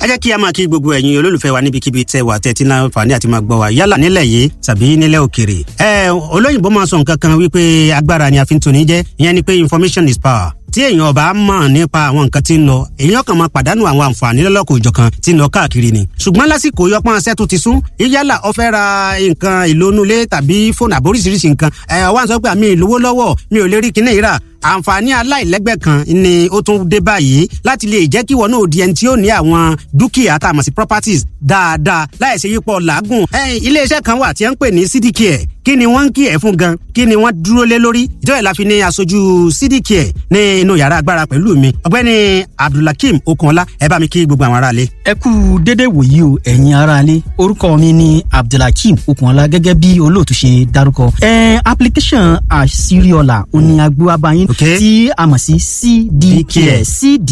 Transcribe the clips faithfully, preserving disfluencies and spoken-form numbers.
ẹ jẹ́ kí a máa kí gbogbo ẹ̀yin olólùfẹ́ wa níbikíbi tẹ́ wà tẹ́tí náà fàní àti máa gbọ́ wa yálà nílẹ̀ yìí tàbí nílẹ̀ òkèrè. ẹ olóyìnbó máa sọ nǹkan kan wípé agbára ni a fi ń toni jẹ́, ìyẹn ni pé information is power. tí èèyàn bá mọ̀ nípa àwọn nǹkan tí ń lọ, èèyàn kàn máa pàdánù àwọn àǹfààní lọ́lọ́kọ̀ òjọ̀kan tí ń lọ káàkiri ni. ṣùgbọ́n lásìkò yọpọ́n aṣẹ́ tó ti sún, yálà ó fẹ́ ra nǹkan ìlónúlé tàbí fóònù àbóríṣiríṣi nǹkan, ẹ̀ wá ń sọ pé àmì ìlówó lọ́wọ́ mi ò lè rí kinní ìrà. àǹfààní aláìlẹ́gbẹ́ kan ni ó tún dé báyìí láti lè jẹ́ kí wọn náà di ẹni tí ó ní àwọn dúkìá tá a mọ̀ sí properties dáadáa láìsí yípo làágùn. iléeṣẹ́ kan wà tí wọ́n ń pè ní cdcare. kí ni wọ́n ń kí ẹ̀ fún gan? kí ni wọ́n dúró lé lórí? ìjọba ìlà fi ní aṣojú cdcare ní inú yàrá agbára pẹ̀lú mi, ọ̀gbẹ́ni abdulhakeem okunọlá. ẹ bá mi kí gbogbo àwọn aráalé. ẹ kú dédé wòyí o ẹ̀yin aráalé. orúkọ mi ni abdulhakeem okunọlá, gẹ́gẹ́ bí olóòtú ṣe dárúkọ. ẹ application àṣírí ọ̀la òní agbó abayín tí a mọ̀ sí cdcare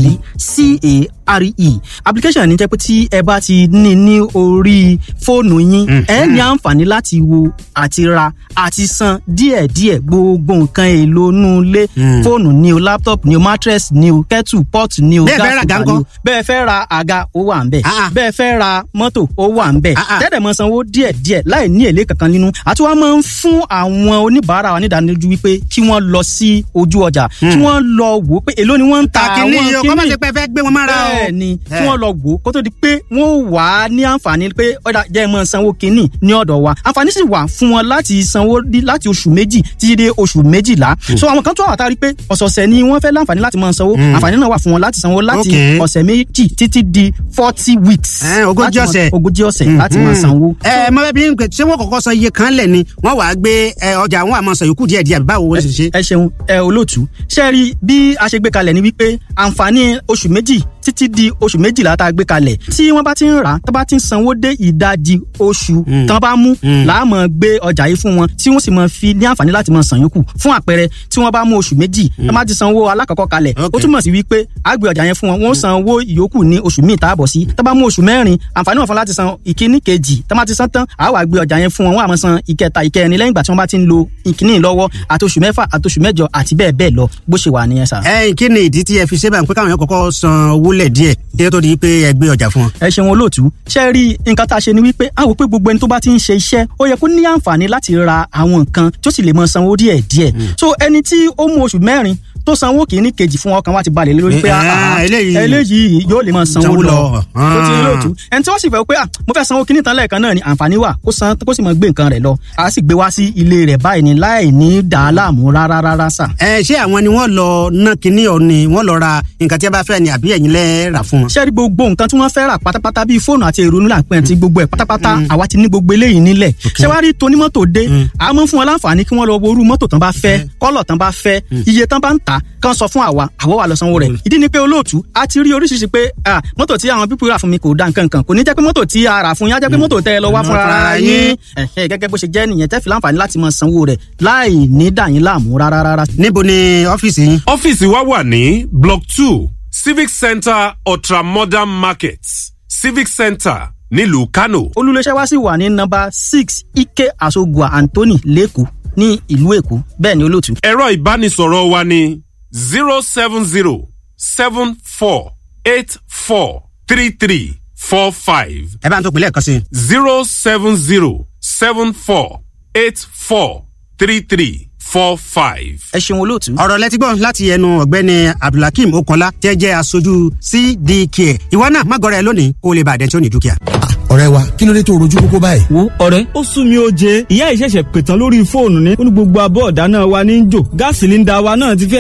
cdcare application ní jẹ́ pé tí ẹ bá ti ní ní orí fóònù yín ẹ ní àǹfààní láti wo àti ra àti san díẹ̀díẹ̀ gbogbo nǹkan èlò inú ilé, fóònù ni o, laptop ni o, mattress ni o, kettle pot ni o, gas cooker ni o. bẹ́ẹ̀ fẹ́ ra àga ó wà ńbẹ̀, bẹ́ẹ̀ fẹ́ ra mọ́tò ó wà ńbẹ̀, tẹ́lẹ̀ mọ́ sanwó díẹ̀díẹ̀ láì ní èlé kankan nínú. àti wọ́n máa ń fún àwọn oníbàárà wa nídánilójú wípé kí wọ́n lọ sí ojú ọjà kí wọ́n lọ wò pé èló ni wọ́n ń ta àwọn kíní yìí kọ́ máa ṣe pé fẹ́ gbé wọn mára o. bẹ́ẹ̀ ni kí wọ́n lọ wò kó tó di pé wọ́n wà á ní àǹfààní pé ọ̀dà jẹ́ mọ́ sanwó kíní ní ọ̀dọ̀ wa. àǹfààní sì wà fún wọn láti sanwó láti oṣù méjì títí dé oṣù méjìlá. so àwọn kan tó wà tá a rí pé ọ̀sọ̀ọ̀sẹ̀ ni wọ́n fẹ́ láǹfààní láti máa sanwó. àǹfààní náà wà fún wọn láti sanwó láti ọ̀sẹ̀ méjì títí di forty weeks. ogójì ọ̀sẹ̀ ogójì ọ̀sẹ̀ láti máa sanwó. ẹ mọ bẹẹ bí n pè ṣé wọn kọ́kọ́ san iye kan lẹ ni wọn wàá gbé ọjà wọn àmọ́ san yòókù díẹ̀ díẹ̀ báwo wọn ṣe ṣe. ẹ ṣeun ẹ olóòtú ṣe rí bí a ṣe gbé kalẹ̀ ni wípé àǹfààní oṣù méjì títí di oṣù méjìlá tá a gbé kalẹ̀ tí wọ́n bá ti ń rà tó bá ti ń sanwó dé ìdajì oṣù tán bá mú láàmú gbé ọjà yìí fún wọn tí wọ́n sì máa fi ní àǹfààní láti máa san yòókù. fún àpẹẹrẹ tí wọ́n bá mú oṣù méjì tó bá ti sanwó alákọ̀ọ́kọ́ kalẹ̀ ó túmọ̀ sí wípé a gbé ọjà yẹn fún wọn wọ́n san owó ìyókù ní oṣù míì tá a bọ̀ sí. tó bá mú oṣù mẹ́rin àǹfààní wọn fún láti san ìkíní kejì tó bá ti san tán a wá gbé ọjà yẹn fún wọn wọ́n á máa san ìkẹta ìkẹrin lẹ́yìn ìgbà tí wọ́n bá ti ń lo ìkíní lọ́wọ́ àti oṣù mẹ́fà àti oṣù mẹ́jọ àti bẹ́ẹ̀ bẹ́ẹ̀ lọ bó ṣe wà nìyẹn sà. ẹ kí ni ìdí tí ẹ fi ṣe báyìí pé káwọn yẹn kọ́kọ́ san owó lẹ̀ díẹ̀ kí tó di pé ẹ gbé ọjà fún wọn. ẹ ṣeun olóòtú ṣe rí nǹkan tá a ṣe ni wípé a wò pé gbogbo ẹni tó bá ti ń ṣe iṣẹ́ ó yẹ kó ní àǹfààní láti ra àwọn nǹkan tó sì lè mọ sanwó díẹ̀ díẹ̀. so ẹni tí ó mú oṣù mẹ́rin tó sanwó kìíní kejì fún ọkàn wa ti balẹ̀ lórí pé eléyìí yóò lè máa sanwó lọ tó ti lóòtú. ẹni tí wọ́n sì fẹ́ pé mo fẹ́ sanwó kìíní tán lẹ́ẹ̀kan náà ni àǹfààní wà kó san kó sì máa gbé nǹkan rẹ̀ lọ a sì gbé wá sí ilé rẹ̀ báyìí ni láì ní dàá láàmú rárá rárá sà. ẹ ṣé àwọn ni wọ́n lọ ná kìíní ọ ni wọ́n lọ ra nǹkan tí a bá fẹ́ ni àbí ẹ̀yin lẹ rà fún wọn. ṣé rí gbogbo nǹkan tí wọ́n fẹ́ rà pátápátá bíi fóònù àti èrò nílà pẹ́ àti gbogbo ẹ̀ pátápátá àwa ti ní gbogbo eléyìí nílẹ̀. ṣé wàá rí tonímọ́tò dé a mọ̀ fún wọn láǹfààní kí wọ́n lọ wo irú mọ́tò tán bá fẹ́ kọ́lọ̀ tán bá fẹ́ iye tán bá ń tà kán sọ fún àwa àwọ̀ wà lọ sanwó rẹ̀. ìdí ni pé olóòtú a ti rí oríṣiríṣi pé mọ́tò tí àwọn pípọ̀ rà fún mi kò da nǹkan kan kò ní jẹ́ pé mọ́tò tí a rà fún yín á jẹ́ pé mọ́tò tẹ́ ẹ lọ wá fún ara yín gẹ́gẹ́ bó ṣe jẹ́ nìyẹn tẹ́ fi láǹfààní láti máa sanwó rẹ̀ láì ní dà yín láàmú rárá rárá. níbo ni ọ́fíìsì yín. ọ́fíìsì wa wà ní block two civic center ultramodern market civic center nílùú Kano. olùléṣẹ́ wa sì wà ní nọ́mbà six Ike Asogua Anthony lẹ́kọ̀ọ́ ní ìlú Èkó bẹ́ẹ̀ ni olóòtú. ẹ̀rọ ìbánisọ̀rọ̀ wa ní zero seven zero seven four eight four three three four five. ẹ bá ń tó pè lẹ́ẹ̀kan sí. zero seven zero seven four eight four three three four five. ẹ ṣeun olóòtú. ọ̀rọ̀ lẹ́tí gbọ́ láti ẹnu ọ̀gbẹ́ni abdulhakeem okunọlá tẹ́ jẹ́ aṣojú cdcare. ìwọ náà má gọrẹ lónìí kó o lè bàdẹ́ tí ó ní dúkìá. ọ̀rẹ́ wa kí ló dé tó rojú kókó báyìí. wo ọ̀rẹ́ ó sún mi ó jẹ ìyá ìṣẹ̀ṣẹ̀ pètàn lórí fóònù ní ó ní gbogbo abọ́ ọ̀dá náà wa ní í jò gáàsì líńdà wa náà ti fẹ́